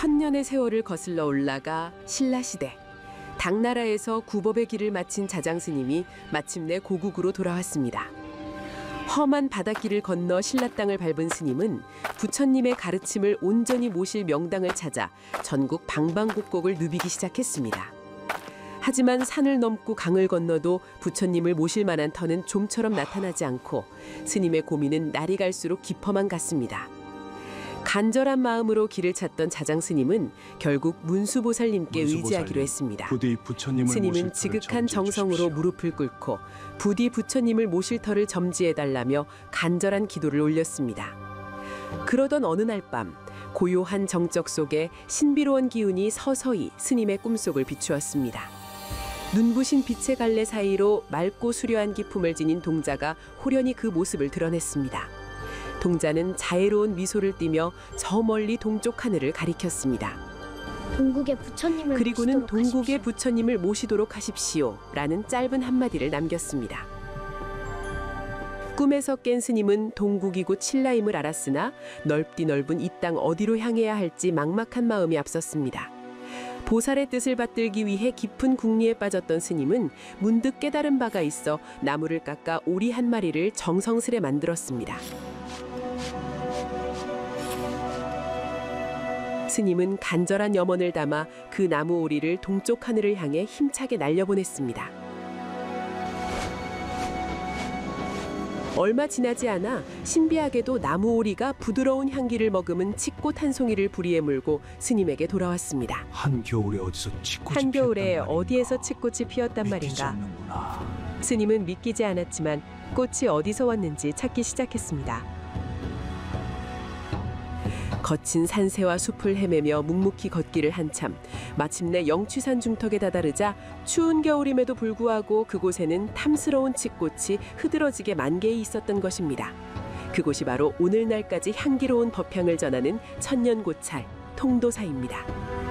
천년의 세월을 거슬러 올라가 신라시대. 당나라에서 구법의 길을 마친 자장스님이 마침내 고국으로 돌아왔습니다. 험한 바닷길을 건너 신라 땅을 밟은 스님은 부처님의 가르침을 온전히 모실 명당을 찾아 전국 방방곡곡을 누비기 시작했습니다. 하지만 산을 넘고 강을 건너도 부처님을 모실 만한 터는 좀처럼 나타나지 않고 스님의 고민은 날이 갈수록 깊어만 갔습니다. 간절한 마음으로 길을 찾던 자장스님은 결국 문수보살님께 의지하기로 했습니다. 스님은 지극한 정성으로 무릎을 꿇고 부디 부처님을 모실 터를 점지해달라며 간절한 기도를 올렸습니다. 그러던 어느 날 밤 고요한 정적 속에 신비로운 기운이 서서히 스님의 꿈속을 비추었습니다. 눈부신 빛의 갈래 사이로 맑고 수려한 기품을 지닌 동자가 호련히 그 모습을 드러냈습니다. 동자는 자애로운 미소를 띠며 저 멀리 동쪽 하늘을 가리켰습니다. 그리고는 동국의 부처님을 모시도록 하십시오 라는 짧은 한마디를 남겼습니다. 꿈에서 깬 스님은 동국이고 칠라임을 알았으나 넓디 넓은 이 땅 어디로 향해야 할지 막막한 마음이 앞섰습니다. 보살의 뜻을 받들기 위해 깊은 궁리에 빠졌던 스님은 문득 깨달은 바가 있어 나무를 깎아 오리 한 마리를 정성스레 만들었습니다. 스님은 간절한 염원을 담아 그 나무 오리를 동쪽 하늘을 향해 힘차게 날려보냈습니다. 얼마 지나지 않아 신비하게도 나무 오리가 부드러운 향기를 머금은 칡꽃 한 송이를 부리에 물고 스님에게 돌아왔습니다. 한겨울에 어디에서 칡꽃이 피었단 말인가? 스님은 믿기지 않았지만 꽃이 어디서 왔는지 찾기 시작했습니다. 거친 산새와 숲을 헤매며 묵묵히 걷기를 한참 마침내 영취산 중턱에 다다르자 추운 겨울임에도 불구하고 그곳에는 탐스러운 칡꽃이 흐드러지게 만개히 있었던 것입니다. 그곳이 바로 오늘날까지 향기로운 법향을 전하는 천년고찰 통도사입니다.